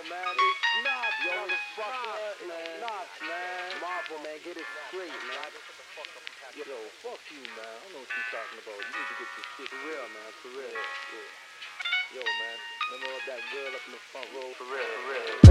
man, it's not, yo, motherfucker, man. Not, man. Marvel, man, get it straight, man. Yo, fuck you, man. I don't know what you talking about. You need to get your shit for real, man. For real. Yeah. Yo, man. Remember that girl up in the front row? For real, for real.